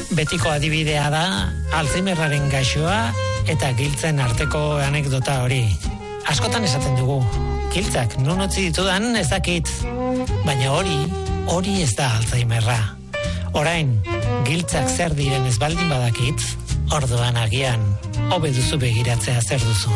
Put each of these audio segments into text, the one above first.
betiko adibidea da Alzheimerraren gaixoa eta giltzen arteko anekdota hori. Askotan esaten dugu, giltzak non utzi ditudan ez dakit, baina hori ez da Alzheimerra. Orain, giltzak zer diren ez baldin badakit, orduan agian, hobe duzu begiratzea zer duzu.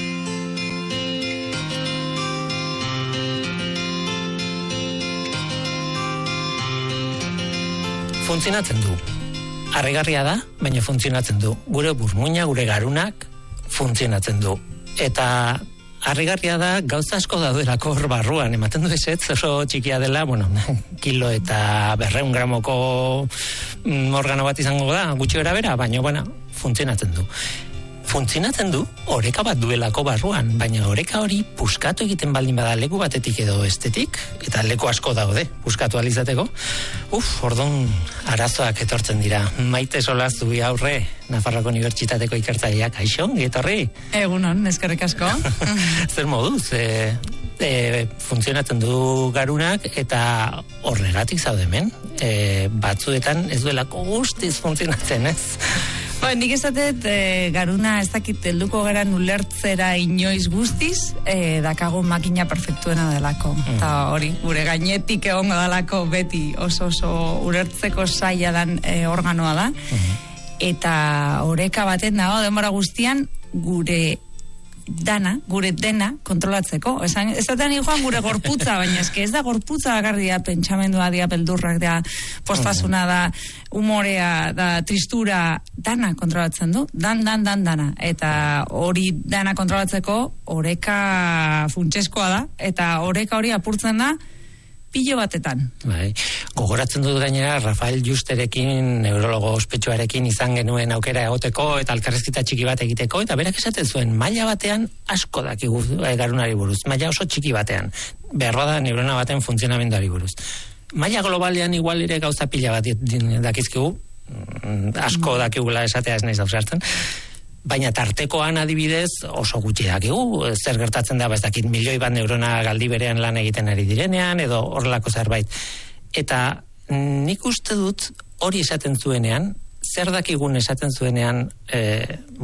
Funtzionatzen du. Harrigarria da, baina funtzionatzen du. Gure burmuina, gure garunak funtzionatzen du. Eta harrigarria da, gauza asko daudelako hor barruan, ematen du ezetz, oso txikia dela, kilo eta 200 gramoko organo bat izango da, gutxi bera, baina, funtzionatzen du. Funtzionatzen du, oreka bat duelako barruan, baina oreka hori puskatu egiten baldin bada leku batetik edo estetik, eta leku asko daude, puskatu alizateko. Orduan arazoak etortzen dira. Maite Solaztu aurre, Nafarroako Unibertsitateko ikertzaileak, aixo, etorri? Egunon, eskerrik asko. Zer moduz, funtzionatzen du garunak, eta horregatik zaudemen, batzuetan ez duelako guztiz funtzionatzen, ez? Nik esatet, garuna ez dakit helduko geran ulertzera inoiz guztiz, dakago makina perfektuena delako. Eta hori, gure gainetik egongo delako beti oso ulertzeko zaila dan organoa da. Eta oreka baten dago denbora guztian gure dena kontrolatzeko. Ez da joan gure gorputza, baina ez da gorputza bakarria, pentsamendua dia, beldurrak da, postasuna da, umorea da, tristura, dana kontrolatzen du, dana. Eta hori dana kontrolatzeko oreka funtseskoa da, eta oreka hori apurtzen da pilo batetan. Gogoratzen dut gainera Rafael Justerekin, neurologo ospetsuarekin izan genuen aukera egoteko eta elkarrizketa txiki bat egiteko, eta berak esaten zuen, maila batean asko dakigu garunari buruz, maila oso txiki batean, behar da neurona baten funtzionamenduari buruz. Maila globalean igual ere gauza pila bat dakizkigu, asko dakigula esatea ez naiz ausartzen, baina tartekoan adibidez oso gutxi dakigu, zer gertatzen da, ez dakit milioi bat neurona galdi berean lan egiten ari direnean, edo horrelako zerbait. Eta nik uste dut hori esaten zuenean, zer dakigun esaten zuenean,